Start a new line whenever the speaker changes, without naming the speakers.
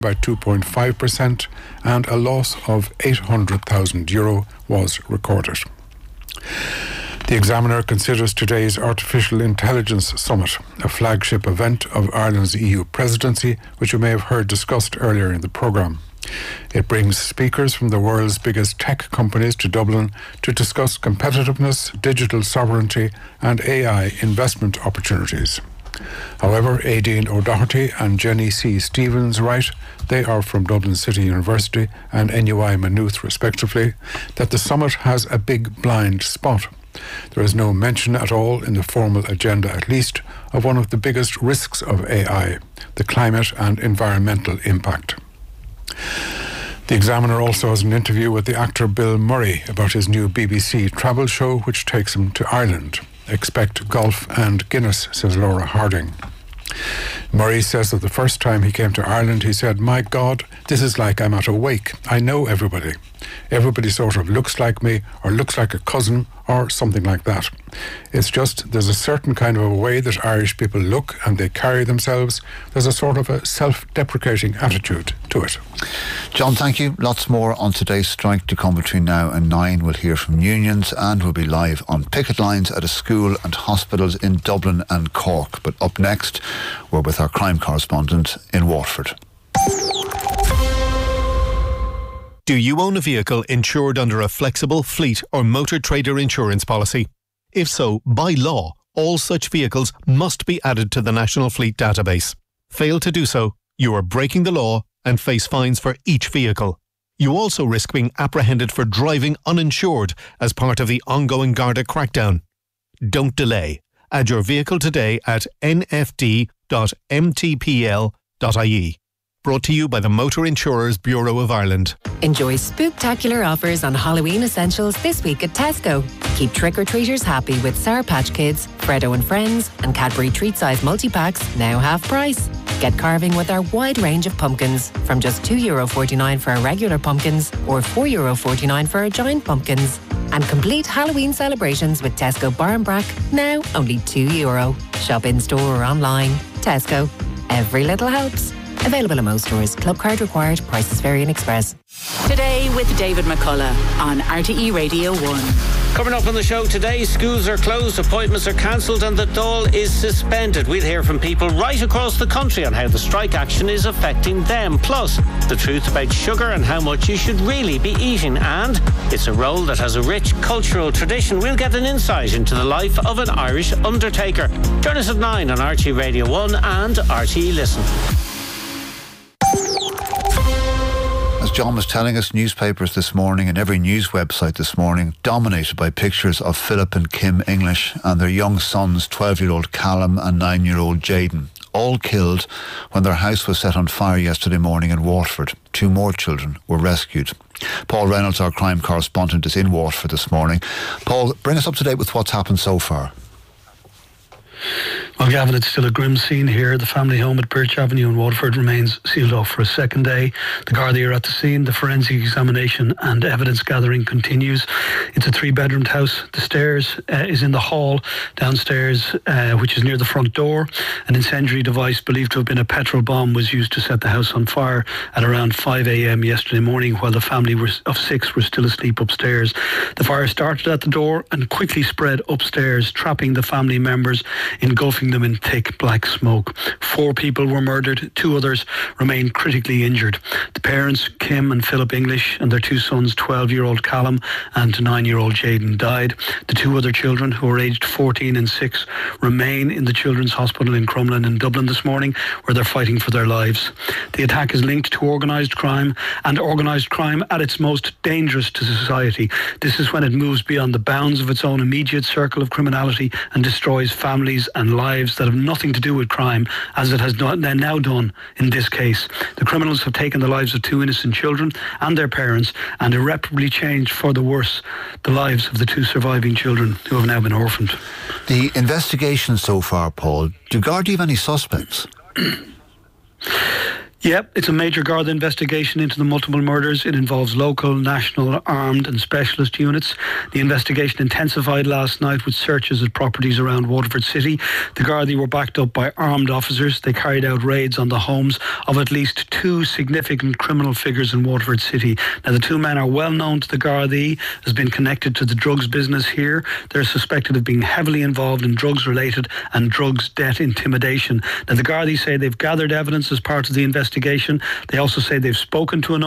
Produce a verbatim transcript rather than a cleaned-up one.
by two point five percent and a loss of eight hundred thousand euro was recorded. The Examiner considers today's Artificial Intelligence Summit a flagship event of Ireland's E U presidency, which you may have heard discussed earlier in the programme. It brings speakers from the world's biggest tech companies to Dublin to discuss competitiveness, digital sovereignty and A I investment opportunities. However, Aideen O'Doherty and Jenny C. Stevens write, they are from Dublin City University and N U I Maynooth respectively, that the summit has a big blind spot. There is no mention at all, in the formal agenda at least, of one of the biggest risks of A I, the climate and environmental impact. The Examiner also has an interview with the actor Bill Murray about his new B B C travel show which takes him to Ireland. Expect golf and Guinness, says Laura Harding. Murray says that the first time he came to Ireland he said, "My God, this is like I'm at a wake. I know everybody. Everybody sort of looks like me or looks like a cousin or something like that. It's just there's a certain kind of a way that Irish people look and they carry themselves. There's a sort of a self-deprecating attitude to it."
John, thank you. Lots more on today's strike to come between now and nine. We'll hear from unions and we'll be live on picket lines at a school and hospitals in Dublin and Cork. But up next, we're with our crime correspondent in Waterford.
Do you own a vehicle insured under a flexible, fleet or motor trader insurance policy? If so, by law, all such vehicles must be added to the National Fleet Database. Fail to do so, you are breaking the law and face fines for each vehicle. You also risk being apprehended for driving uninsured as part of the ongoing Garda crackdown. Don't delay. Add your vehicle today at n f d dot m t p l dot i e. Brought to you by the Motor Insurers Bureau of Ireland.
Enjoy spooktacular offers on Halloween essentials this week at Tesco. Keep trick-or-treaters happy with Sour Patch Kids, Freddo and Friends and Cadbury treat-size multi-packs now half price. Get carving with our wide range of pumpkins from just two euro forty-nine for our regular pumpkins or four euro forty-nine for our giant pumpkins. And complete Halloween celebrations with Tesco Bar and Brack, now only two euro. Shop in-store or online. Tesco. Every little helps. Available in most stores. Club card required. Prices vary in Express.
Today with David McCullough on R T E Radio one.
Coming up on the show today, schools are closed, appointments are cancelled and the Dáil is suspended. We'll hear from people right across the country on how the strike action is affecting them. Plus, the truth about sugar and how much you should really be eating. And it's a role that has a rich cultural tradition. We'll get an insight into the life of an Irish undertaker. Join us at nine on R T E Radio one and R T E Listen.
As John was telling us, newspapers this morning and every news website this morning dominated by pictures of Philip and Kim English and their young sons, twelve-year-old Callum and nine-year-old Jayden, all killed when their house was set on fire yesterday morning in Waterford. Two more children were rescued. Paul Reynolds, our crime correspondent, is in Waterford this morning. Paul, bring us up to date with what's happened so far.
Well, Gavin, it's still a grim scene here. The family home at Birch Avenue in Waterford remains sealed off for a second day. The Gardaí are at the scene. The forensic examination and evidence gathering continues. It's a three-bedroomed house. The stairs uh, is in the hall downstairs, uh, which is near the front door. An incendiary device believed to have been a petrol bomb was used to set the house on fire at around five a.m. yesterday morning while the family were, of six were still asleep upstairs. The fire started at the door and quickly spread upstairs, trapping the family members, engulfing them in thick black smoke. Four people were murdered. Two others remain critically injured. The parents, Kim and Philip English, and their two sons, twelve-year-old Callum and nine-year-old Jayden, died. The two other children, who are aged fourteen and six, remain in the Children's Hospital in Crumlin in Dublin this morning, where they're fighting for their lives. The attack is linked to organised crime, and organised crime at its most dangerous to society. This is when it moves beyond the bounds of its own immediate circle of criminality and destroys families and lives that have nothing to do with crime, as it has not, now done in this case. The criminals have taken the lives of two innocent children and their parents and irreparably changed for the worse the lives of the two surviving children who have now been orphaned.
The investigation so far, Paul, do Gardaí have any suspects?
Yep, it's a major Garda investigation into the multiple murders. It involves local, national, armed and specialist units. The investigation intensified last night with searches at properties around Waterford City. The Gardaí were backed up by armed officers. They carried out raids on the homes of at least two significant criminal figures in Waterford City. Now, the two men are well known to the Gardaí, has been connected to the drugs business here. They're suspected of being heavily involved in drugs-related and drugs debt intimidation. Now, the Gardaí say they've gathered evidence as part of the investigation. They also say they've spoken to an